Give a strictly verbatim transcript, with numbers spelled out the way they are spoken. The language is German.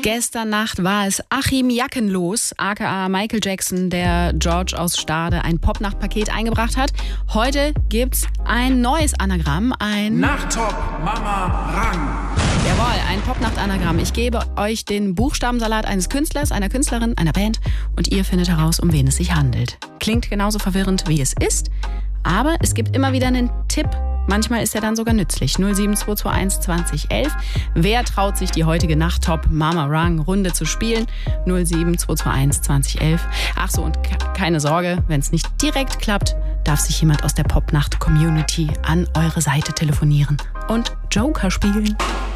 Gestern Nacht war es Achim Jackenlos, aka Michael Jackson, der George aus Stade ein Popnacht-Paket eingebracht hat. Heute gibt's ein neues Anagramm, ein Nachttop Mama Rang. Jawohl, ein Popnacht-Anagramm. Ich gebe euch den Buchstabensalat eines Künstlers, einer Künstlerin, einer Band und ihr findet heraus, um wen es sich handelt. Klingt genauso verwirrend, wie es ist, aber es gibt immer wieder einen Tipp. Manchmal ist er dann sogar nützlich. null sieben zwei zwei eins zwanzig elf. Wer traut sich, die heutige Nachttop Mama Rang Runde zu spielen? null sieben zwei zwei eins zwanzig elf. Ach so, und ke- keine Sorge, wenn es nicht direkt klappt, darf sich jemand aus der Popnacht-Community an eure Seite telefonieren und Joker spielen.